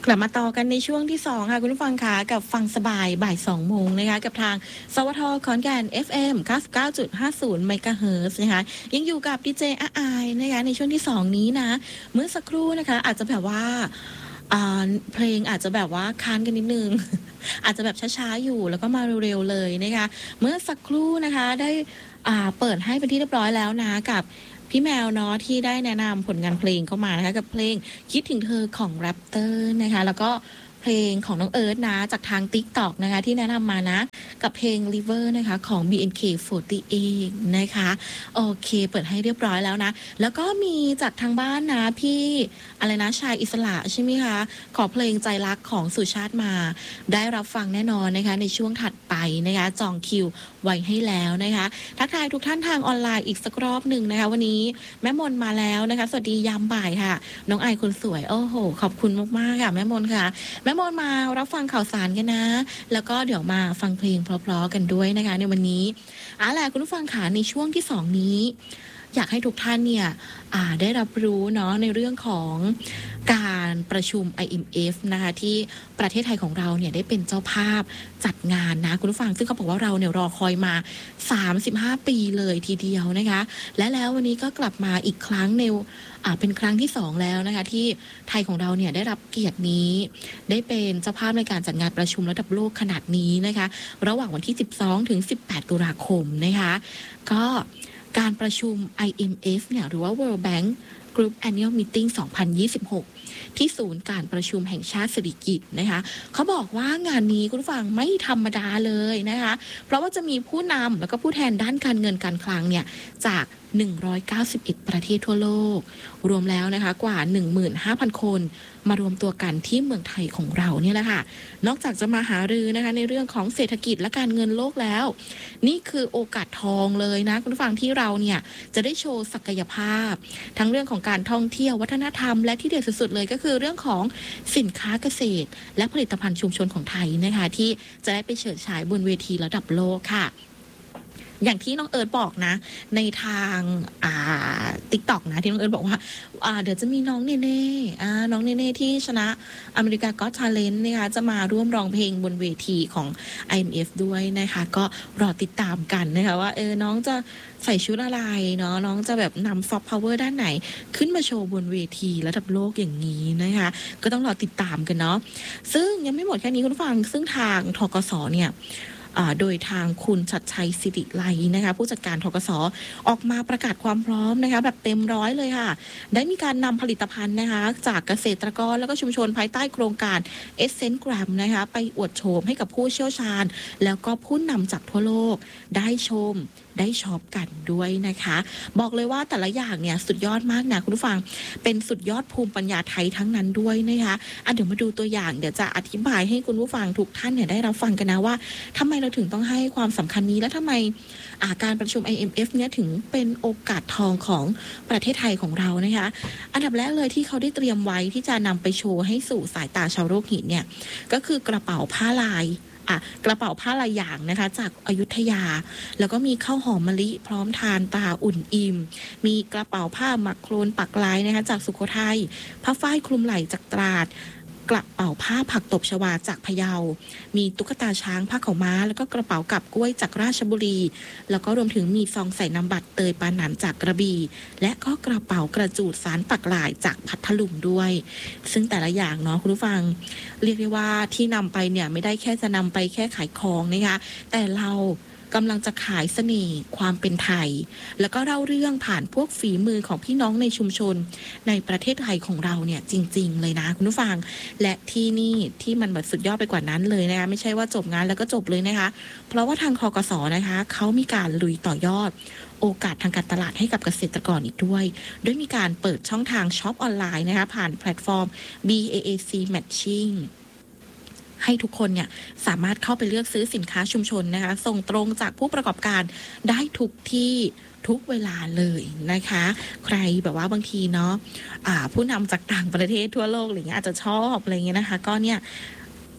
กลับมาต่อกันในช่วงที่2ค่ะคุณผู้ฟังคะกับฟังสบายบ่าย2โมงนะคะกับทางสวทขอนแก่น FM 99.50เมกะเฮิรตซ์นะคะยังอยู่กับดีเจอายนะคะในช่วงที่2นี้นะเมื่อสักครู่นะคะอาจจะแบบว่าเพลงอาจจะแบบว่าค้านกันนิดนึง อาจจะแบบช้าๆอยู่แล้วก็มาเร็วๆเลยนะคะเมื่อสักครู่นะคะได้เปิดให้เป็นที่เรียบร้อยแล้วนะกับพี่แมวเนาะที่ได้แนะนำผลงานเพลงเข้ามานะคะกับเพลงคิดถึงเธอของแรปเตอร์นะคะแล้วก็เพลงของน้องเอิร์ธนะจากทาง TikTok นะคะที่แนะนำมานะกับเพลง River นะคะของ BNK48 นะคะโอเคเปิดให้เรียบร้อยแล้วนะแล้วก็มีจากทางบ้านนะพี่อะไรนะชายอิสระใช่ไหมคะขอเพลงใจรักของสุชาติมาได้รับฟังแน่นอนนะคะในช่วงถัดไปนะคะจองคิวไว้ให้แล้วนะคะทักทายทุกท่านทางออนไลน์อีกสักรอบหนึ่งนะคะวันนี้แม่มนมาแล้วนะคะสวัสดียามบ่ายค่ะน้องไอคนสวยโอ้โหขอบคุณมากๆค่ะแม่มนค่ะแม่มนมารับฟังข่าวสารกันนะแล้วก็เดี๋ยวมาฟังเพลงเพราะๆกันด้วยนะคะในวันนี้ล่ะคุณผู้ฟังค่ะในช่วงที่2นี้อยากให้ทุกท่านเนี่ยได้รับรู้เนาะในเรื่องของการประชุม IMF นะคะที่ประเทศไทยของเราเนี่ยได้เป็นเจ้าภาพจัดงานนะคุณผู้ฟังซึ่งเขาบอกว่าเราเนี่ยรอคอยมา35ปีเลยทีเดียวนะคะและแล้ววันนี้ก็กลับมาอีกครั้งในเป็นครั้งที่2แล้วนะคะที่ไทยของเราเนี่ยได้รับเกียรตินี้ได้เป็นเจ้าภาพในการจัดงานประชุมระดับโลกขนาดนี้นะคะระหว่างวันที่12ถึง18ตุลาคมนะคะก็การประชุม IMF เนี่ยหรือว่า World Bank Group Annual Meeting 2026 ที่ศูนย์การประชุมแห่งชาติสิริกิติ์นะคะเขาบอกว่างานนี้คุณผู้ฟังไม่ธรรมดาเลยนะคะเพราะว่าจะมีผู้นำแล้วก็ผู้แทนด้านการเงินการคลังเนี่ยจาก191ประเทศทั่วโลกรวมแล้วนะคะกว่า 15,000 คนมารวมตัวกันที่เมืองไทยของเราเนี่ยแหละค่ะนอกจากจะมาหารือนะคะในเรื่องของเศรษฐกิจและการเงินโลกแล้วนี่คือโอกาสทองเลยนะคุณผู้ฟังที่เราเนี่ยจะได้โชว์ศักยภาพทั้งเรื่องของการท่องเที่ยววัฒนธรรมและที่เด็ดสุดๆเลยก็คือเรื่องของสินค้าเกษตรและผลิตภัณฑ์ชุมชนของไทยนะคะที่จะได้ไปเฉิดฉายบนเวทีระดับโลกค่ะอย่างที่น้องเอิร์ธบอกนะในทางTikTok นะที่น้องเอิร์ธบอกว่าเดี๋ยวจะมีน้องเนเน่น้องเนเน่ที่ชนะอเมริกาก็อต Talent นะคะจะมาร่วมร้องเพลงบนเวทีของ IMF ด้วยนะคะก็รอติดตามกันนะคะว่าน้องจะใส่ชุดอะไรเนาะน้องจะแบบนำซอฟต์พาวเวอร์ด้านไหนขึ้นมาโชว์บนเวทีระดับโลกอย่างนี้นะคะก็ต้องรอติดตามกันเนาะซึ่งยังไม่หมดแค่นี้คุณผู้ฟังซึ่งทางธกสเนี่ยโดยทางคุณชัดชัยสิริไลนะคะผู้จัดการธกสออกมาประกาศความพร้อมนะคะแบบเต็มร้อยเลยค่ะได้มีการนำผลิตภัณฑ์นะคะจากเกษตรกรแล้วก็ชุมชนภายใต้โครงการ Essence Gram นะคะไปอวดโฉมให้กับผู้เชี่ยวชาญแล้วก็ผู้นำจากทั่วโลกได้ชมได้ช็อปกันด้วยนะคะบอกเลยว่าแต่ละอย่างเนี่ยสุดยอดมากนะคุณผู้ฟังเป็นสุดยอดภูมิปัญญาไทยทั้งนั้นด้วยนะคะเดี๋ยวมาดูตัวอย่างเดี๋ยวจะอธิบายให้คุณผู้ฟังทุกท่านเนี่ยได้รับฟังกันนะว่าทำไมเราถึงต้องให้ความสำคัญนี้และทำไมการประชุม IMF เนี่ยถึงเป็นโอกาสทองของประเทศไทยของเรานะคะอันดับแรกเลยที่เขาได้เตรียมไว้ที่จะนำไปโชว์ให้สู่สายตาชาวโลกเห็นเนี่ยก็คือกระเป๋าผ้าลายกระเป๋าผ้าลายอย่างนะคะจากอยุธยาแล้วก็มีข้าวหอมมะลิพร้อมทานตาอุ่นอิ่มมีกระเป๋าผ้าหมักโครนปักลายนะคะจากสุโขทัยผ้าฝ้ายคลุมไหล่จากตราดกระเป๋าผ้าผักตบชวาจากพะเยามีตุ๊กตาช้างผ้าขาวม้าแล้วก็กระเป๋ากับกล้วยจากราชบุรีแล้วก็รวมถึงมีซองใส่น้ำบัตรเตยปาหนันจากกระบี่และก็กระเป๋ากระจูดสารปักลายจากพัทลุงด้วยซึ่งแต่ละอย่างเนาะคุณผู้ฟังเรียกได้ว่าที่นำไปเนี่ยไม่ได้แค่จะนำไปแค่ขายของนะคะแต่เรากำลังจะขายเสน่ห์ความเป็นไทยแล้วก็เล่าเรื่องผ่านพวกฝีมือของพี่น้องในชุมชนในประเทศไทยของเราเนี่ยจริงๆเลยนะคุณผู้ฟังและที่นี่ที่มันแบบสุดยอดไปกว่านั้นเลยนะคะไม่ใช่ว่าจบงานแล้วก็จบเลยนะคะเพราะว่าทางธกสนะคะเขามีการลุยต่อยอดโอกาสทางการตลาดให้กับเกษตรกรอีกด้วยโดยมีการเปิดช่องทางช็อปออนไลน์นะคะผ่านแพลตฟอร์ม BAAC Matchingให้ทุกคนเนี่ยสามารถเข้าไปเลือกซื้อสินค้าชุมชนนะคะส่งตรงจากผู้ประกอบการได้ทุกที่ทุกเวลาเลยนะคะใครแบบว่าบางทีเนาะผู้นำจากต่างประเทศทั่วโลกอะไรเงี้ยอาจจะชอบอะไรเงี้ยนะคะก็เนี่ย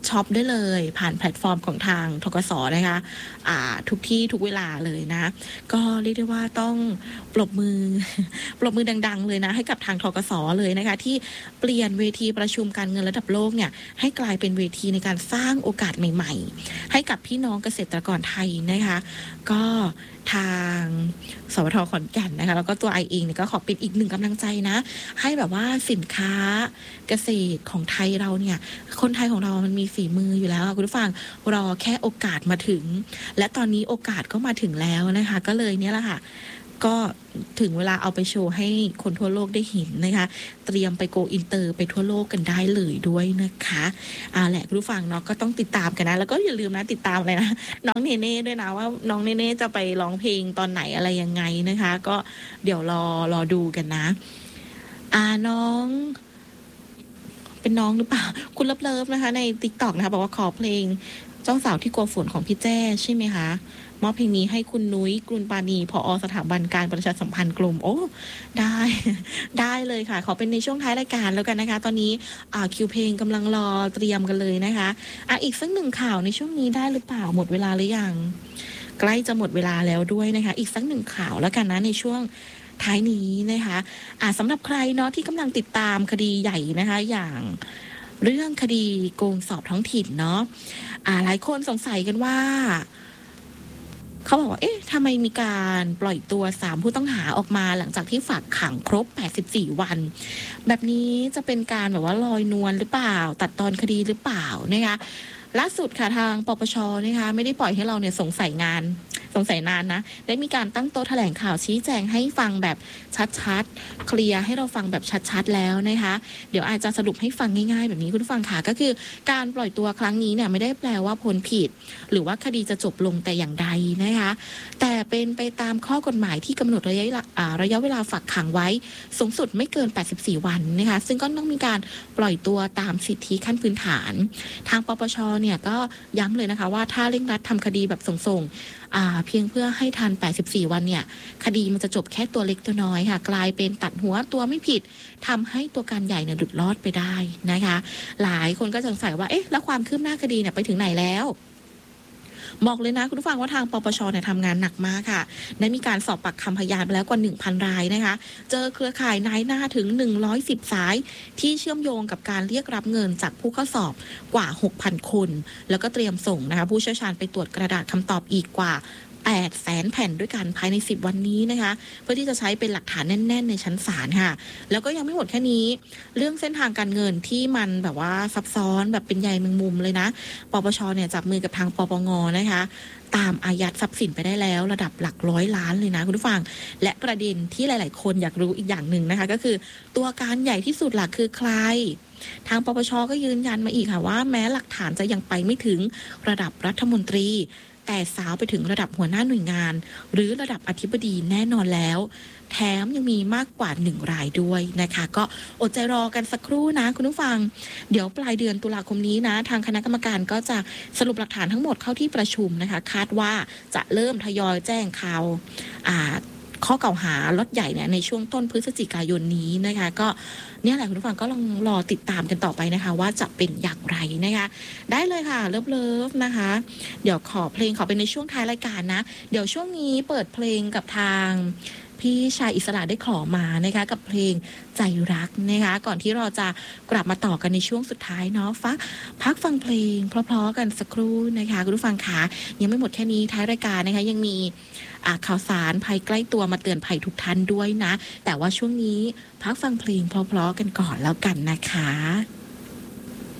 ช็อปได้เลยผ่านแพลตฟอร์มของทางธกสนะคะทุกที่ทุกเวลาเลยนะก็เรียกได้ว่าต้องปรบมือ ปรบมือดังๆเลยนะให้กับทางธกสเลยนะคะที่เปลี่ยนเวทีประชุมการเงินระดับโลกเนี่ยให้กลายเป็นเวทีในการสร้างโอกาสใหม่ๆให้กับพี่น้องเกษตรกรไทยนะคะก็ทางสวทขอนแก่นนะคะแล้วก็ตัวไอเองเนี่ยก็ขอเป็นอีกหนึ่งกำลังใจนะให้แบบว่าสินค้าเกษตรของไทยเราเนี่ยคนไทยของเรามันมีฝีมืออยู่แล้วคุณผู้ฟังรอแค่โอกาสมาถึงและตอนนี้โอกาสก็มาถึงแล้วนะคะก็เลยเนี่ยแหละค่ะก็ถึงเวลาเอาไปโชว์ให้คนทั่วโลกได้เห็นนะคะเตรียมไปโกอินเตอร์ไปทั่วโลกกันได้เลยด้วยนะคะแหละคุณผู้ฟังเนาะก็ต้องติดตามกันนะแล้วก็อย่าลืมนะติดตามอะไรนะน้องเนเน่ด้วยนะว่าน้องเนเน่จะไปร้องเพลงตอนไหนอะไรยังไงนะคะก็เดี๋ยวรอดูกันนะน้องเป็นน้องหรือเปล่าคุณเลิฟนะคะใน TikTok นะคะบอกว่าขอเพลงเจ้าสาวที่กลัวฝนของพี่แจ้ใช่ไหมคะมอบเพลงนี้ให้คุณนุ้ยกรุณปานีผอ.สถาบันการประชาสัมพันธ์กลุ่มโอ้ได้ ได้เลยค่ะขอเป็นในช่วงท้ายรายการแล้วกันนะคะตอนนี้คิวเพลงกำลังรอเตรียมกันเลยนะคะอีกสักหนึ่งข่าวในช่วงนี้ได้หรือเปล่าหมดเวลาหรือยังใกล้จะหมดเวลาแล้วด้วยนะคะอีกสักหนึ่งข่าวแล้วกันนะในช่วงท้ายนี้นะคะสำหรับใครเนาะที่กำลังติดตามคดีใหญ่นะคะอย่างเรื่องคดีโกงสอบท้องถิ่นเนาะหลายคนสงสัยกันว่าเขาบอกว่าเอ๊ะทำไมมีการปล่อยตัว3ผู้ต้องหาออกมาหลังจากที่ฝากขังครบ84วันแบบนี้จะเป็นการแบบว่าลอยนวลหรือเปล่าตัดตอนคดีหรือเปล่านะคะล่าสุดค่ะทางปปชนะคะไม่ได้ปล่อยให้เราเนี่ยสงสัยนานนะได้มีการตั้งโต๊ะแถลงข่าวชี้แจงให้ฟังแบบชัดๆเคลียร์ให้เราฟังแบบชัดๆแล้วนะคะเดี๋ยวอาจจะสรุปให้ฟังง่ายๆแบบนี้คุณผู้ฟังค่ะก็คือการปล่อยตัวครั้งนี้เนี่ยไม่ได้แปลว่าพ้นผิดหรือว่าคดีจะจบลงแต่อย่างใดนะคะแต่เป็นไปตามข้อกฎหมายที่กำหนดระยะเวลาฝากขังไว้สูงสุดไม่เกิน84วันนะคะซึ่งก็ต้องมีการปล่อยตัวตามสิทธิขั้นพื้นฐานทางปปชเนี่ยก็ย้ำเลยนะคะว่าถ้าเร่งรัดทำคดีแบบส่งเพียงเพื่อให้ทัน84วันเนี่ยคดีมันจะจบแค่ตัวเล็กตัวน้อยค่ะกลายเป็นตัดหัวตัวไม่ผิดทำให้ตัวการใหญ่เนี่ยหลุดรอดไปได้นะคะหลายคนก็สงสัยว่าเอ๊ะแล้วความคืบหน้าคดีเนี่ยไปถึงไหนแล้วบอกเลยนะคุณผู้ฟังว่าทางปปชเนี่ยทำงานหนักมากค่ะได้มีการสอบปากคำพยานไปแล้วกว่า 1,000 รายนะคะเจอเครือข่ายนายหน้าถึง110สายที่เชื่อมโยงกับการเรียกรับเงินจากผู้เข้าสอบกว่า 6,000 คนแล้วก็เตรียมส่งนะคะผู้เชี่ยวชาญไปตรวจกระดาษคำตอบอีกกว่า800,000 แผ่นด้วยกันภายใน10วันนี้นะคะเพื่อที่จะใช้เป็นหลักฐานแน่นๆในชั้นศาลค่ะแล้วก็ยังไม่หมดแค่นี้เรื่องเส้นทางการเงินที่มันแบบว่าซับซ้อนแบบเป็นใยแมงมุมเลยนะปปชเนี่ยจับมือกับทางปปงนะคะตามอายัดทรัพย์สินไปได้แล้วระดับหลักร้อยล้านเลยนะคุณผู้ฟังและประเด็นที่หลายๆคนอยากรู้อีกอย่างหนึ่งนะคะก็คือตัวการใหญ่ที่สุดหลักคือใครทางปปชก็ยืนยันมาอีกค่ะว่าแม้หลักฐานจะยังไปไม่ถึงระดับรัฐมนตรีแต่สาวไปถึงระดับหัวหน้าหน่วยงานหรือระดับอธิบดีแน่นอนแล้วแถมยังมีมากกว่า1รายด้วยนะคะก็อดใจรอกันสักครู่นะคุณผู้ฟังเดี๋ยวปลายเดือนตุลาคมนี้นะทางคณะกรรมการก็จะสรุปหลักฐานทั้งหมดเข้าที่ประชุมนะคะคาดว่าจะเริ่มทยอยแจ้งข่าวข้อกล่าวหาล็อตใหญ่เนี่ยในช่วงต้นพฤศจิกายนนี้นะคะก็เนี่ยแหละคุณผู้ฟังก็ลองรอติดตามกันต่อไปนะคะว่าจะเป็นอย่างไรนะคะได้เลยค่ะเลิฟนะคะเดี๋ยวขอเพลงขอเป็นในช่วงท้ายรายการนะเดี๋ยวช่วงนี้เปิดเพลงกับทางพี่ชายอิสระได้ขอมานะคะกับเพลงใจรักนะคะก่อนที่เราจะกลับมาต่อกันในช่วงสุดท้ายเนาะพักฟังเพลงเพราะๆกันสักครู่นะคะคุณผู้ฟังคะยังไม่หมดแค่นี้ท้ายรายการนะคะยังมีข่าวสารภัยใกล้ตัวมาเตือนภัยทุกท่านด้วยนะแต่ว่าช่วงนี้พักฟังเพลงเพราะๆกันก่อนแล้วกันนะคะ